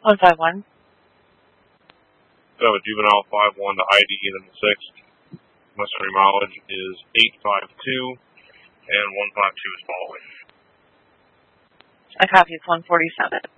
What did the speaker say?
151. So a juvenile 5-1 to ID in the 6th. Western mileage is 852, and 152 is following. I copy. It's 147.